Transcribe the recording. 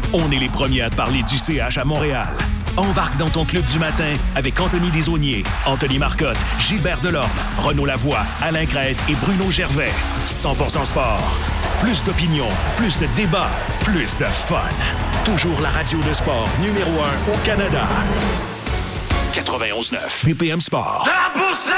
On est les premiers à te parler du CH à Montréal. Embarque dans ton club du matin avec Anthony Desaulniers, Anthony Marcotte, Gilbert Delorme, Renaud Lavoie, Alain Crête et Bruno Gervais. 100% sport. Plus d'opinion, plus de débats, plus de fun. Toujours la radio de sport numéro 1 au Canada. 91.9 BPM Sport. 100%